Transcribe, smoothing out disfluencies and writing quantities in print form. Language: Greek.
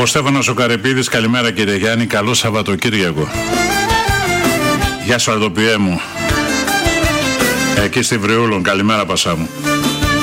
Ο Στέφανος ο Καρεπίδης, καλημέρα κύριε Γιάννη, καλό Σαββατοκύριακο. Γεια σου Αρτοπιέ μου. Εκεί στη Βριούλων, καλημέρα Πασά μου.